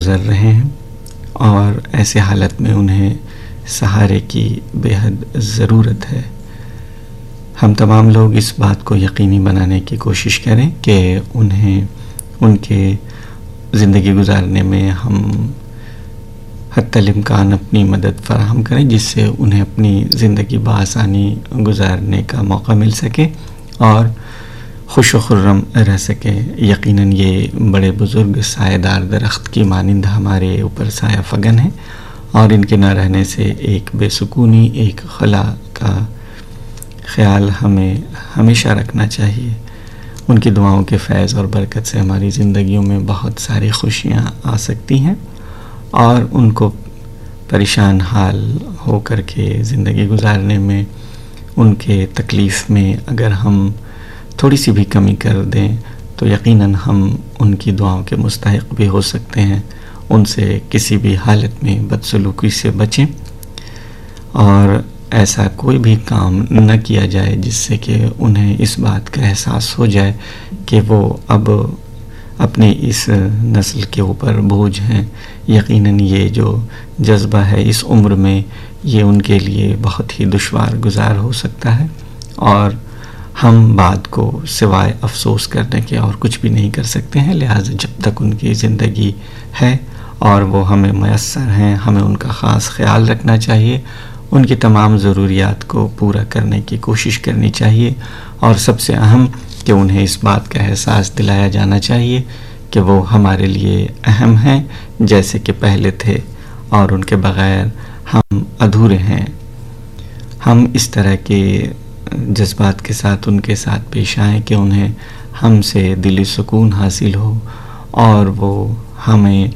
گزر رہے ہیں اور ایسے حالت میں انہیں سہارے کی بے حد ضرورت ہے. ہم تمام لوگ اس بات کو یقینی بنانے کی کوشش کریں کہ انہیں ان کے زندگی گزارنے میں ہم حتی الامکان اپنی مدد فراہم کریں، جس سے انہیں اپنی زندگی بآسانی گزارنے کا موقع مل سکے اور خوش و خرم رہ سکے. یقیناً یہ بڑے بزرگ سایہ دار درخت کی مانند ہمارے اوپر سایہ فگن ہیں اور ان کے نہ رہنے سے ایک بے سکونی، ایک خلا کا خیال ہمیں ہمیشہ رکھنا چاہیے. ان کی دعاؤں کے فیض اور برکت سے ہماری زندگیوں میں بہت ساری خوشیاں آ سکتی ہیں اور ان کو پریشان حال ہو کر کے زندگی گزارنے میں، ان کے تکلیف میں اگر ہم تھوڑی سی بھی کمی کر دیں تو یقیناً ہم ان کی دعاؤں کے مستحق بھی ہو سکتے ہیں. ان سے کسی بھی حالت میں بدسلوکی سے بچیں اور ایسا کوئی بھی کام نہ کیا جائے جس سے کہ انہیں اس بات کا احساس ہو جائے کہ وہ اب اپنی اس نسل کے اوپر بوجھ ہیں. یقیناً یہ جو جذبہ ہے اس عمر میں یہ ان کے لیے بہت ہی دشوار گزار ہو سکتا ہے اور ہم بعد کو سوائے افسوس کرنے کے اور کچھ بھی نہیں کر سکتے ہیں. لہٰذا جب تک ان کی زندگی ہے اور وہ ہمیں میسر ہیں، ہمیں ان کا خاص خیال رکھنا چاہیے، ان کی تمام ضروریات کو پورا کرنے کی کوشش کرنی چاہیے اور سب سے اہم کہ انہیں اس بات کا احساس دلایا جانا چاہیے کہ وہ ہمارے لیے اہم ہیں جیسے کہ پہلے تھے اور ان کے بغیر ہم ادھورے ہیں. ہم اس طرح کے جذبات کے ساتھ ان کے ساتھ پیش آئیں کہ انہیں ہم سے دلی سکون حاصل ہو اور وہ ہمیں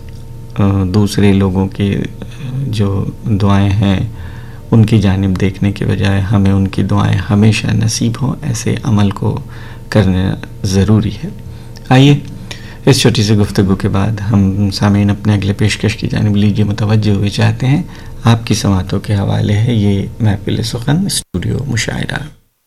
دوسرے لوگوں کی جو دعائیں ہیں ان کی جانب دیکھنے کے بجائے ہمیں ان کی دعائیں ہمیشہ نصیب ہوں. ایسے عمل کو کرنا ضروری ہے. آئیے اس چھوٹی سی گفتگو کے بعد ہم سامعین اپنے اگلے پیشکش کی جانب لیجیے متوجہ ہوئے چاہتے ہیں. آپ کی سماعتوں کے حوالے ہے یہ محفل سخن اسٹوڈیو مشاعرہ.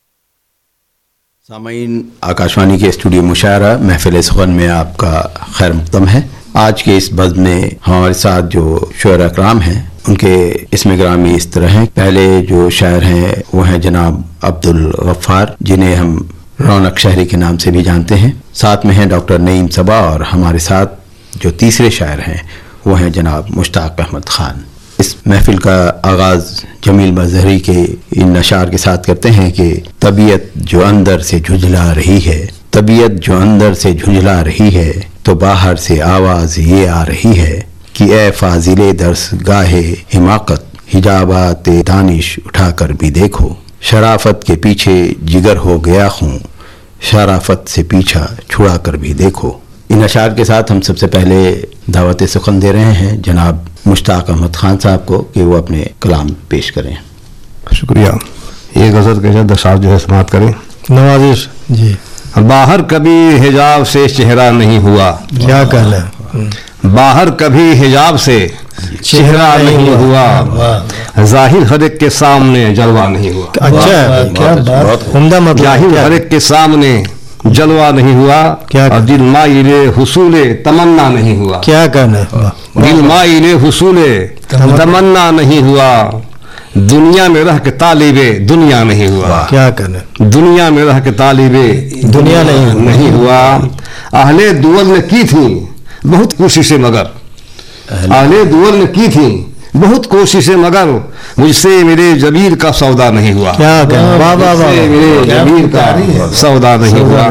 سامعین، آکاشوانی کے اسٹوڈیو مشاعرہ محفل سخن میں آپ کا خیر مقدم ہے. آج کے اس بزم میں ہمارے ساتھ جو شعراء اکرام ہیں ان کے اسم گرامی اس طرح ہیں. پہلے جو شاعر ہیں وہ ہیں جناب عبدالغفار، جنہیں ہم رونق شہری کے نام سے بھی جانتے ہیں. ساتھ میں ہیں ڈاکٹر نعیم صبا اور ہمارے ساتھ جو تیسرے شاعر ہیں وہ ہیں جناب مشتاق احمد خان. اس محفل کا آغاز جمیل مظہری کے ان اشعار کے ساتھ کرتے ہیں کہ طبیعت جو اندر سے جھنجھلا رہی ہے، طبیعت جو اندر سے جھنجھلا رہی ہے تو باہر سے آواز یہ آ رہی ہے کہ اے فاضل درس گاہے حماقت، حجابات دانش اٹھا کر بھی دیکھو، شرافت کے پیچھے جگر ہو گیا ہوں، شرافت سے پیچھا چھڑا کر بھی دیکھو. ان اشعار کے ساتھ ہم سب سے پہلے دعوت سخن دے رہے ہیں جناب مشتاق احمد خان صاحب کو کہ وہ اپنے کلام پیش کریں. شکریہ. یہ غزل کے چند اشعار جو ہے سماعت کریں. نوازش جی. باہر کبھی حجاب سے چہرہ نہیں ہوا، کیا کہنا ہے، باہر کبھی حجاب سے چہرہ نہیں ہوا، ظاہر ہر ایک کے سامنے جلوہ نہیں ہوا. اچھا، کیا بات، عمدہ مطلب. ظاحر ہر ایک کے سامنے جلوہ نہیں ہوا اور دل مائل حصول تمنا نہیں ہوا. کیا کہنا ہے، دل مائل حصول تمنا نہیں ہوا، دنیا میں رہ کے طالب دنیا نہیں ہوا. کیا کہنا، دنیا میں رہ کے طالب دنیا نہیں ہوا. اہل دول نے کی تھی بہت کوششیں مگر، اہل دول نے کی تھی بہت کوششیں مگر مجھ سے میرے جبیر کا سودا نہیں ہوا. کیا کہنا، میرے جبیر کا سودا نہیں ہوا.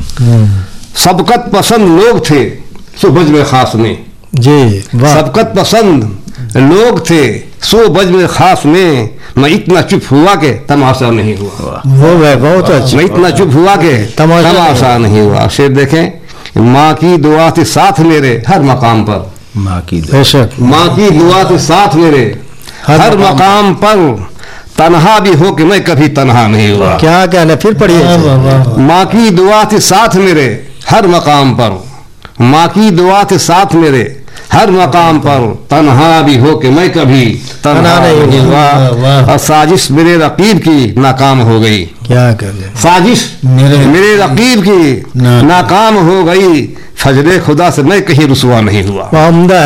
سبقت پسند لوگ تھے سو بجم خاص میں، جی سبقت پسند لوگ تھے سو بجم خاص میں، میں اتنا چپ ہوا کہ تماشا نہیں ہوا. بہت اچھا. میں اتنا چپ ہوا کہ تماشا نہیں ہوا. شعر دیکھیں. ماں کی دعا تھی ساتھ میرے ہر مقام پر، ماں کی دعا تھی ساتھ میرے ہر مقام پر، تنہا بھی ہو کہ میں کبھی تنہا نہیں ہوا. کیا کہنا، پھر پڑھیے. ماں کی دعا تھی ساتھ میرے ہر مقام پر، ماں کی دعا تھی ساتھ میرے ہر مقام پر، تنہا بھی ہو کہ میں کبھی تنہا نہیں ہوا. اور سازش میرے رقیب کی ناکام ہو گئی. کیا کرے، سازش میرے رقیب کی ناکام ہو گئی، فجر خدا سے میں کہیں رسوا نہیں ہوا.